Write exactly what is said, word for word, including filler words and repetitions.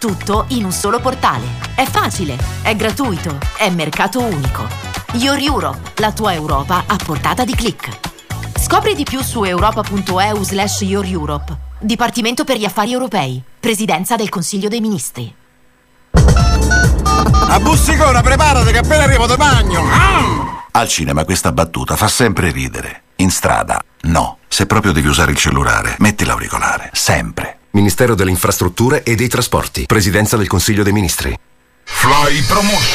Tutto in un solo portale. È facile, è gratuito, è mercato unico. Your Europe, la tua Europa a portata di click. Scopri di più su europa.eu slash Your Europe. Dipartimento per gli affari europei. Presidenza del Consiglio dei Ministri. A Bussicona, preparati che appena arrivo da bagno. Ah! Al cinema questa battuta fa sempre ridere. In strada, no. Se proprio devi usare il cellulare, metti l'auricolare. Sempre. Ministero delle Infrastrutture e dei Trasporti. Presidenza del Consiglio dei Ministri. Fly Promotion.